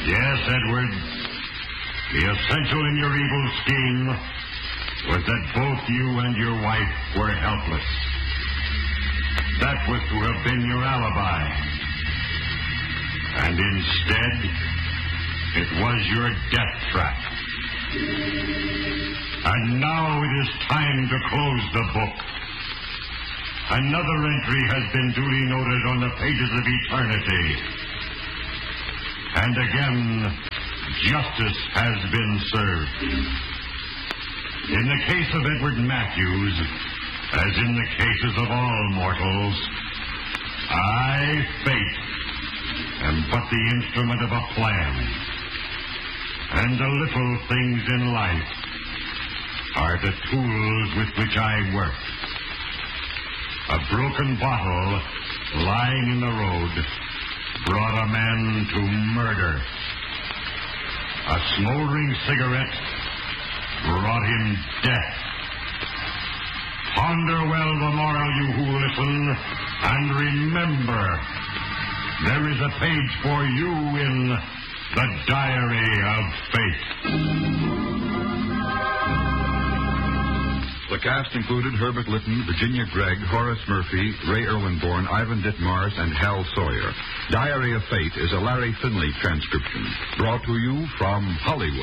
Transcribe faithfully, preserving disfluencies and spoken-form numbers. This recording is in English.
Yes, Edward. The essential in your evil scheme was that both you and your wife were helpless. That was to have been your alibi. And instead, it was your death trap. And now it is time to close the book. Another entry has been duly noted on the pages of eternity. And again, justice has been served. In the case of Edward Matthews, as in the cases of all mortals, I, fate, am but the instrument of a plan. And the little things in life are the tools with which I work. A broken bottle lying in the road brought a man to murder. A smoldering cigarette brought him death. Ponder well the moral, you who listen, and remember, there is a page for you in the Diary of Fate. The cast included Herbert Lytton, Virginia Gregg, Horace Murphy, Ray Irwinborn, Ivan Ditmars, and Hal Sawyer. Diary of Fate is a Larry Finley transcription, brought to you from Hollywood.